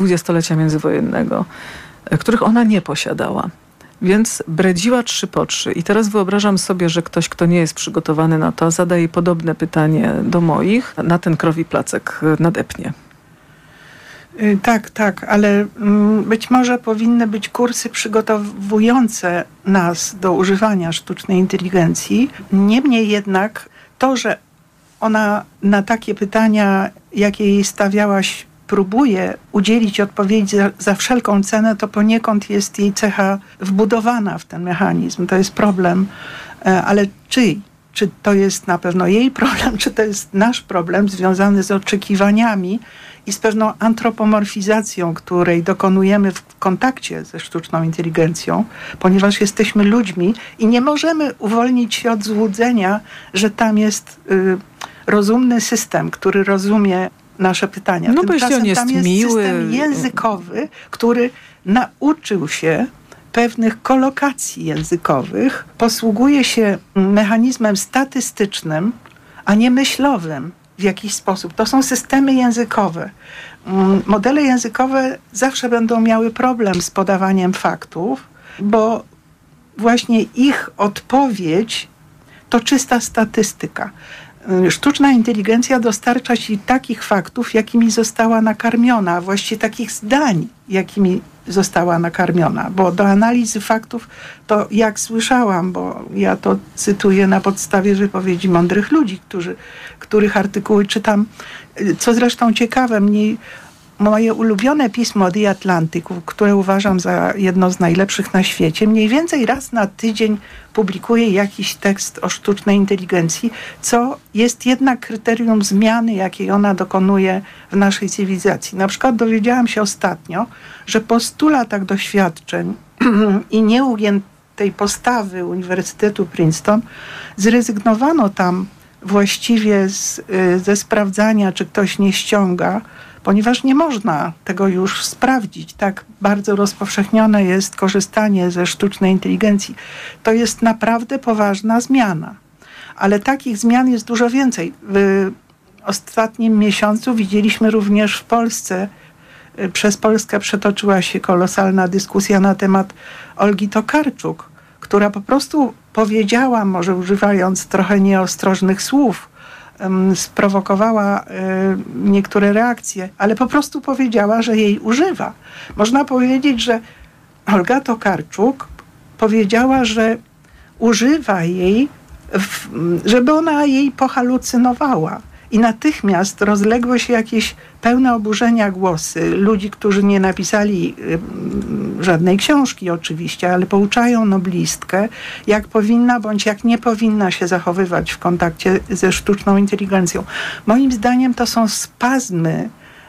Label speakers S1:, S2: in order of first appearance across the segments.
S1: dwudziestolecia międzywojennego, których ona nie posiadała. Więc bredziła 3 po 3. I teraz wyobrażam sobie, że ktoś, kto nie jest przygotowany na to, zada jej podobne pytanie do moich, na ten krowi placek nadepnie.
S2: Tak, ale być może powinny być kursy przygotowujące nas do używania sztucznej inteligencji. Niemniej jednak to, że ona na takie pytania, jakie jej stawiałaś, próbuje udzielić odpowiedzi za wszelką cenę, to poniekąd jest jej cecha wbudowana w ten mechanizm. To jest problem, ale czyj? Czy to jest na pewno jej problem, czy to jest nasz problem związany z oczekiwaniami i z pewną antropomorfizacją, której dokonujemy w kontakcie ze sztuczną inteligencją, ponieważ jesteśmy ludźmi i nie możemy uwolnić się od złudzenia, że tam jest rozumny system, który rozumie nasze pytania.
S1: No bo jeśli on jest
S2: tam jest
S1: miły,
S2: system językowy, który nauczył się pewnych kolokacji językowych, posługuje się mechanizmem statystycznym, a nie myślowym w jakiś sposób. To są systemy językowe. Modele językowe zawsze będą miały problem z podawaniem faktów, bo właśnie ich odpowiedź to czysta statystyka. Sztuczna inteligencja dostarcza ci takich faktów, jakimi została nakarmiona, a właściwie takich zdań, jakimi została nakarmiona, bo do analizy faktów to jak słyszałam, bo ja to cytuję na podstawie wypowiedzi mądrych ludzi, których artykuły czytam, co zresztą ciekawe, moje ulubione pismo The Atlantic, które uważam za jedno z najlepszych na świecie, mniej więcej raz na tydzień publikuje jakiś tekst o sztucznej inteligencji, co jest jednak kryterium zmiany, jakiej ona dokonuje w naszej cywilizacji. Na przykład dowiedziałam się ostatnio, że po 100 latach doświadczeń i nieugiętej postawy Uniwersytetu Princeton zrezygnowano tam właściwie ze sprawdzania, czy ktoś nie ściąga, ponieważ nie można tego już sprawdzić. Tak bardzo rozpowszechnione jest korzystanie ze sztucznej inteligencji. To jest naprawdę poważna zmiana. Ale takich zmian jest dużo więcej. W ostatnim miesiącu widzieliśmy również w Polsce, przez Polskę przetoczyła się kolosalna dyskusja na temat Olgi Tokarczuk, która po prostu powiedziała, może używając trochę nieostrożnych słów, sprowokowała niektóre reakcje, ale po prostu powiedziała, że jej używa. Można powiedzieć, że Olga Tokarczuk powiedziała, że używa jej, żeby ona jej pohalucynowała. I natychmiast rozległy się jakieś pełne oburzenia głosy ludzi, którzy nie napisali żadnej książki oczywiście, ale pouczają noblistkę, jak powinna bądź jak nie powinna się zachowywać w kontakcie ze sztuczną inteligencją. Moim zdaniem to są spazmy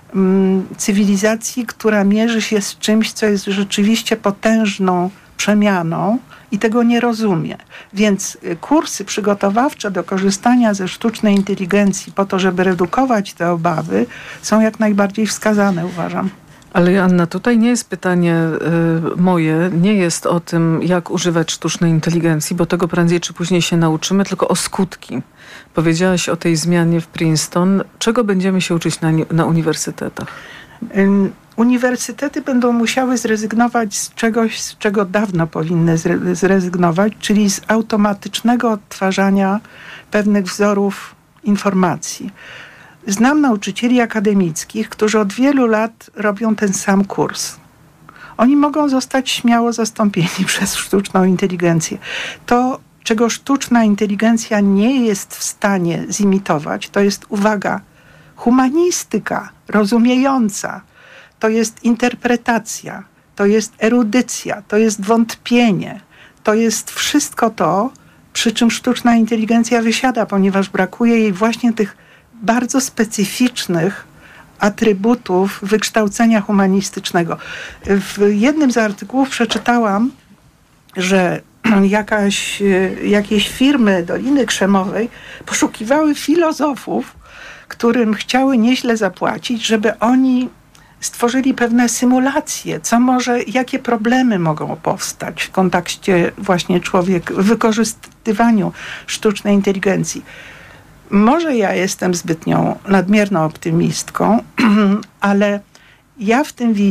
S2: cywilizacji, która mierzy się z czymś, co jest rzeczywiście potężną przemianą i tego nie rozumie. Więc kursy przygotowawcze do korzystania ze sztucznej inteligencji po to, żeby redukować te obawy, są jak najbardziej wskazane, uważam.
S1: Ale Joanna, tutaj nie jest pytanie moje, nie jest o tym, jak używać sztucznej inteligencji, bo tego prędzej czy później się nauczymy, tylko o skutki. Powiedziałaś o tej zmianie w Princeton. Czego będziemy się uczyć na uniwersytetach?
S2: Uniwersytety będą musiały zrezygnować z czegoś, z czego dawno powinny zrezygnować, czyli z automatycznego odtwarzania pewnych wzorów informacji. Znam nauczycieli akademickich, którzy od wielu lat robią ten sam kurs. Oni mogą zostać śmiało zastąpieni przez sztuczną inteligencję. To, czego sztuczna inteligencja nie jest w stanie zimitować, to jest, uwaga, humanistyka rozumiejąca. To jest interpretacja, to jest erudycja, to jest wątpienie. To jest wszystko to, przy czym sztuczna inteligencja wysiada, ponieważ brakuje jej właśnie tych bardzo specyficznych atrybutów wykształcenia humanistycznego. W jednym z artykułów przeczytałam, że jakieś firmy Doliny Krzemowej poszukiwały filozofów, którym chciały nieźle zapłacić, żeby oni stworzyli pewne symulacje, jakie problemy mogą powstać w kontakcie właśnie człowieka, w wykorzystywaniu sztucznej inteligencji. Może ja jestem zbytnią, nadmierną optymistką, ale Ja w tym widzę